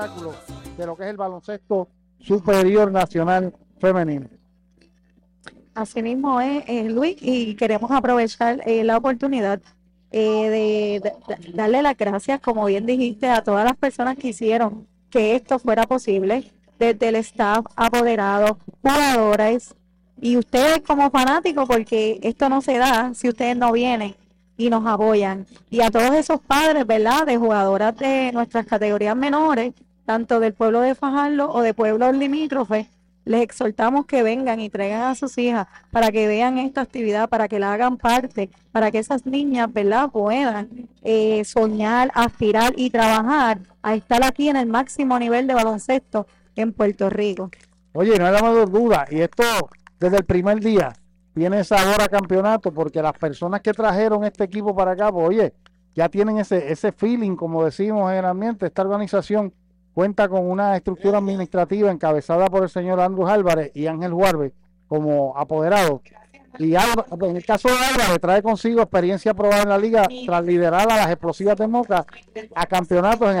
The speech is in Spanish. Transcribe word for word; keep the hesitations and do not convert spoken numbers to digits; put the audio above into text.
de lo que es el baloncesto superior nacional femenino. Así mismo es, eh, Luis, y queremos aprovechar eh, la oportunidad eh, de, de, de darle las gracias, como bien dijiste, a todas las personas que hicieron que esto fuera posible, desde el staff, apoderados, jugadores, y ustedes como fanáticos, porque esto no se da si ustedes no vienen y nos apoyan. Y a todos esos padres, ¿verdad?, de jugadoras de nuestras categorías menores, tanto del pueblo de Fajardo o de pueblos limítrofes, les exhortamos que vengan y traigan a sus hijas para que vean esta actividad, para que la hagan parte, para que esas niñas, ¿verdad?, puedan eh, soñar, aspirar y trabajar a estar aquí en el máximo nivel de baloncesto en Puerto Rico. Oye, no hay la menor duda, y esto desde el primer día tiene sabor a campeonato, porque las personas que trajeron este equipo para acá, pues oye, ya tienen ese, ese feeling, como decimos en el ambiente. Esta organización cuenta con una estructura administrativa encabezada por el señor Andrés Álvarez y Ángel Juárez como apoderados. Y Álvarez, en el caso de Álvarez, trae consigo experiencia probada en la liga tras liderar a las explosivas de Moca a campeonatos en el